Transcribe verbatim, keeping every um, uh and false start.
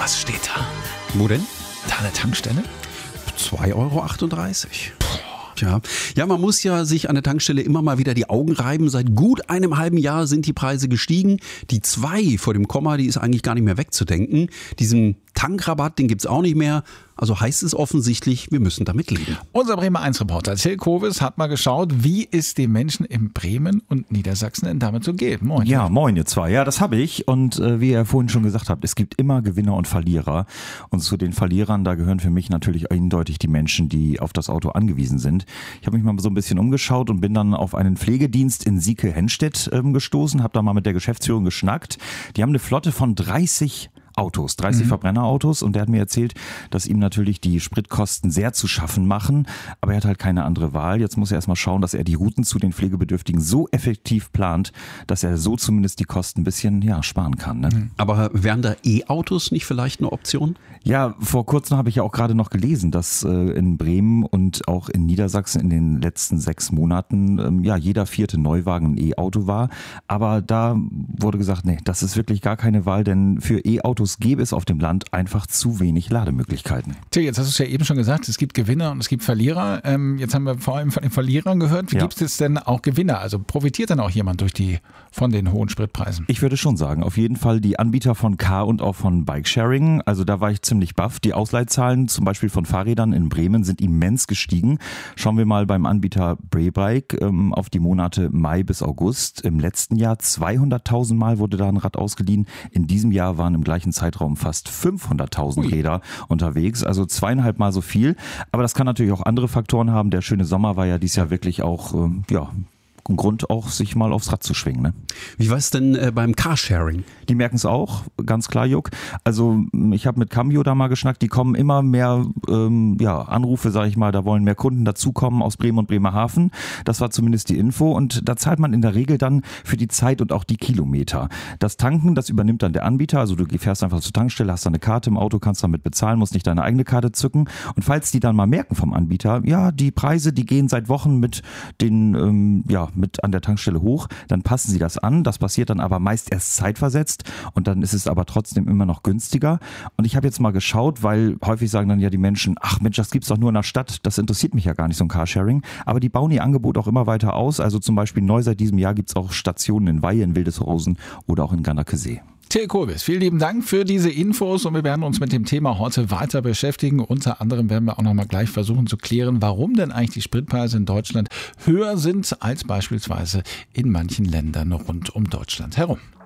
Was steht da? Wo denn? Da eine Tankstelle? zwei Euro achtunddreißig. Ja. ja, man muss ja sich an der Tankstelle immer mal wieder die Augen reiben. Seit gut einem halben Jahr sind die Preise gestiegen. Die zwei vor dem Komma, die ist eigentlich gar nicht mehr wegzudenken. Diesen Tankrabatt, den gibt's auch nicht mehr. Also heißt es offensichtlich, wir müssen damit leben. Unser Bremer eins Reporter Till Kowes hat mal geschaut, wie es den Menschen in Bremen und Niedersachsen denn damit so geht. Moin. Ja, moin ihr zwei. Ja, das habe ich. Und äh, wie ihr vorhin schon gesagt habt, es gibt immer Gewinner und Verlierer. Und zu den Verlierern, da gehören für mich natürlich eindeutig die Menschen, die auf das Auto angewiesen sind. Ich habe mich mal so ein bisschen umgeschaut und bin dann auf einen Pflegedienst in Sieke-Henstedt ähm, gestoßen, habe da mal mit der Geschäftsführung geschnackt. Die haben eine Flotte von dreißig Autos, dreißig mhm. Verbrennerautos, und der hat mir erzählt, dass ihm natürlich die Spritkosten sehr zu schaffen machen, aber er hat halt keine andere Wahl. Jetzt muss er erstmal schauen, dass er die Routen zu den Pflegebedürftigen so effektiv plant, dass er so zumindest die Kosten ein bisschen ja, sparen kann. Ne? Mhm. Aber wären da E-Autos nicht vielleicht eine Option? Ja, vor kurzem habe ich ja auch gerade noch gelesen, dass äh, in Bremen und auch in Niedersachsen in den letzten sechs Monaten ähm, ja jeder vierte Neuwagen ein E-Auto war. Aber da wurde gesagt, nee, das ist wirklich gar keine Wahl, denn für E-Autos gäbe es auf dem Land einfach zu wenig Lademöglichkeiten. Till, jetzt hast du es ja eben schon gesagt, es gibt Gewinner und es gibt Verlierer. Ähm, jetzt haben wir vor allem von den Verlierern gehört. Wie Ja. gibt es denn auch Gewinner? Also profitiert dann auch jemand durch die von den hohen Spritpreisen? Ich würde schon sagen, auf jeden Fall die Anbieter von Car und auch von Bikesharing. Also da war ich ziemlich baff. Die Ausleihzahlen zum Beispiel von Fahrrädern in Bremen sind immens gestiegen. Schauen wir mal beim Anbieter Brebike ähm, auf die Monate Mai bis August. Im letzten Jahr zweihunderttausend Mal wurde da ein Rad ausgeliehen. In diesem Jahr waren im gleichen Zeitraum fast fünfhunderttausend Ui. Räder unterwegs. Also zweieinhalb Mal so viel. Aber das kann natürlich auch andere Faktoren haben. Der schöne Sommer war ja dieses Jahr wirklich auch, ähm, ja, ein Grund auch, sich mal aufs Rad zu schwingen. Ne? Wie war es denn äh, beim Carsharing? Die merken es auch, ganz klar, Juck. Also ich habe mit Cambio da mal geschnackt, die kommen immer mehr ähm, ja, Anrufe, sage ich mal, da wollen mehr Kunden dazukommen aus Bremen und Bremerhaven. Das war zumindest die Info, und da zahlt man in der Regel dann für die Zeit und auch die Kilometer. Das Tanken, das übernimmt dann der Anbieter, also du fährst einfach zur Tankstelle, hast da eine Karte im Auto, kannst damit bezahlen, musst nicht deine eigene Karte zücken, und falls die dann mal merken vom Anbieter, ja, die Preise, die gehen seit Wochen mit den, ähm, ja, mit an der Tankstelle hoch, dann passen sie das an. Das passiert dann aber meist erst zeitversetzt, und dann ist es aber trotzdem immer noch günstiger. Und ich habe jetzt mal geschaut, weil häufig sagen dann ja die Menschen, ach Mensch, das gibt's doch nur in der Stadt, das interessiert mich ja gar nicht, so ein Carsharing. Aber die bauen ihr Angebot auch immer weiter aus. Also zum Beispiel neu seit diesem Jahr gibt's auch Stationen in Weihe, in Wildeshausen oder auch in Gannakesee. Till Kowes, vielen lieben Dank für diese Infos, und wir werden uns mit dem Thema heute weiter beschäftigen. Unter anderem werden wir auch noch mal gleich versuchen zu klären, warum denn eigentlich die Spritpreise in Deutschland höher sind als beispielsweise in manchen Ländern rund um Deutschland herum.